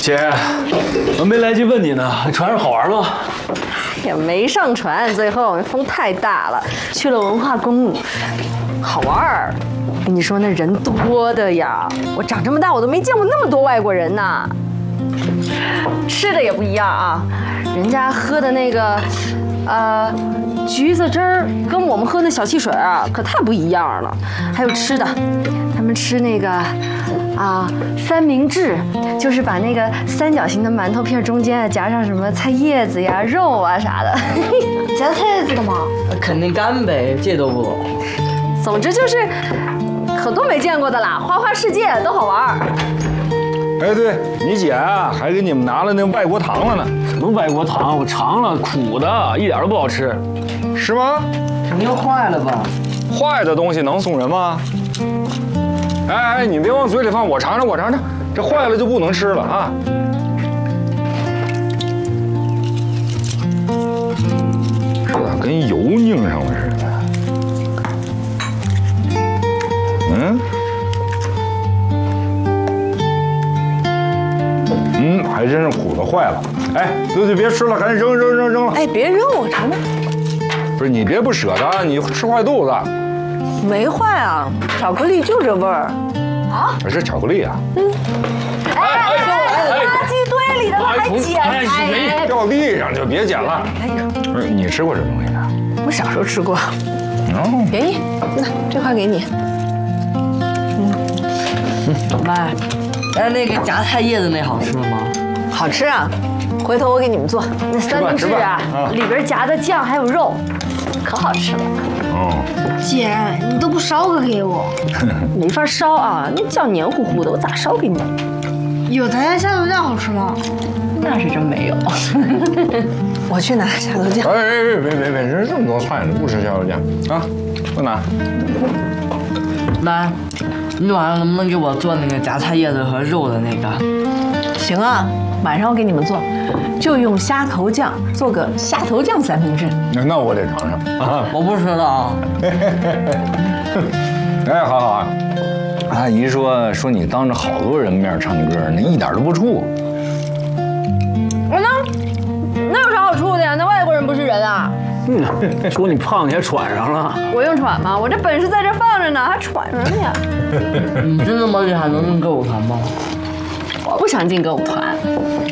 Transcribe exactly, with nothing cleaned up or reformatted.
姐，我没来及问你呢，船上好玩吗？ 也没上船，最后风太大了，去了文化宫路，好玩儿。跟你说那人多的呀，我长这么大我都没见过那么多外国人呢。吃的也不一样啊，人家喝的那个，呃，橘子汁儿跟我们喝那小汽水啊可太不一样了。还有吃的，他们吃那个。啊，三明治就是把那个三角形的馒头片中间夹上什么菜叶子呀、肉啊啥的。 夹菜叶子干嘛？ 肯定干呗，这都不懂。 总之就是很多没见过的啦，花花世界都好玩。 哎，对你姐啊，还给你们拿了那外国糖了呢。 什么外国糖？我尝了，苦的，一点都不好吃。 是吗？ 肯定坏了吧？ 坏的东西能送人吗？哎哎，你别往嘴里放，我尝尝，我尝尝，这坏了就不能吃了啊！这咋跟油拧上了似的？嗯，嗯，还真是苦的坏了。哎，对对，别吃了，赶紧扔扔扔扔了。 哎，别扔，我尝尝。 不是你别不舍得，你吃坏肚子。 没坏啊，巧克力就这味儿。 啊？ 是巧克力啊？ 嗯。哎哎哎！垃圾堆里的还捡？ 哎，掉地上就别捡了。哎呀，不是你吃过这东西啊？ 我小时候吃过。 哦， 便宜，那这块给你。 嗯。妈，哎，那个夹菜叶子那好吃吗？ 好吃啊，回头我给你们做。 那三明治啊，里边夹的酱还有肉，可好吃了。 哦， 姐，你都不烧个给我？ 没法烧啊，那酱黏糊糊的，我咋烧给你？ 有咱家虾头酱好吃吗？ 那是真没有。 我去拿虾头酱。 哎哎哎，别别别，人这么多菜，你不吃虾头酱啊？不拿。 妈，你晚上能不能给我做那个夹菜叶子和肉的那个？ 行啊，晚上我给你们做，就用虾头酱做个虾头酱三明治。 那那我得尝尝啊！ 我不吃了啊！ 哎，好好啊！阿姨说说你当着好多人面唱歌，那一点都不怵。 我呢？那有啥好处的呀？那外国人不是人啊？ 嗯，说你胖，你还喘上了。 我用喘吗？我这本事在这放着呢，还喘什么呀？ 你真的吗？你还能进歌舞团吗？ 我不想进歌舞团。